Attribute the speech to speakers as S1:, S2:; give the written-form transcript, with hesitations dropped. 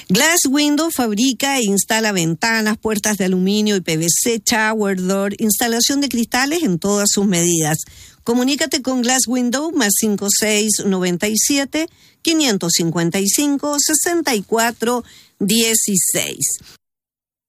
S1: Glass Window fabrica e instala ventanas, puertas de aluminio y PVC, shower door, instalación de cristales en todas sus medidas. Comunícate con Glass Window más 5697 555 64 16.